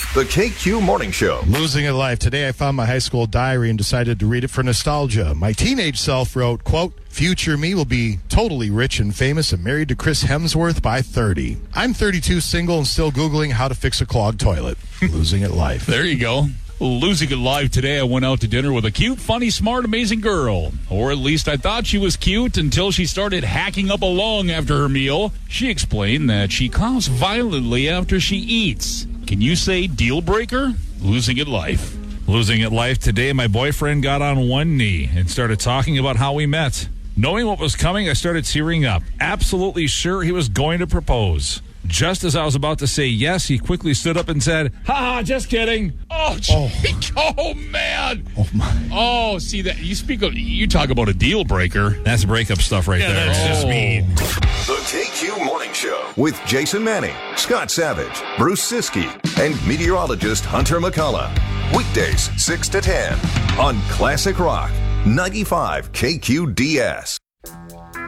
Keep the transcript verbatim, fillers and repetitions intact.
The K Q Morning Show. Losing a life. Today I found my high school diary and decided to read it for nostalgia. My teenage self wrote, quote, "Future me will be totally rich and famous and married to Chris Hemsworth by thirty. I'm thirty-two, single, and still Googling how to fix a clogged toilet." Losing it life. There you go. Losing it live today, I went out to dinner with a cute, funny, smart, amazing girl. Or at least I thought she was cute until she started hacking up a lung after her meal. She explained that she coughs violently after she eats. Can you say deal breaker? Losing it life. Losing it life today, my boyfriend got on one knee and started talking about how we met. Knowing what was coming, I started tearing up, absolutely sure he was going to propose. Just as I was about to say yes, he quickly stood up and said, "Ha ha, just kidding." Oh, oh. oh man. Oh, my. Oh, see that you speak of, you talk about a deal breaker. That's breakup stuff right Yeah, there. that's It's just oh. mean. The K Q Morning Show with Jason Manning, Scott Savage, Bruce Siskey, and meteorologist Hunter McCullough. Weekdays, six to ten on Classic Rock, ninety-five K Q D S.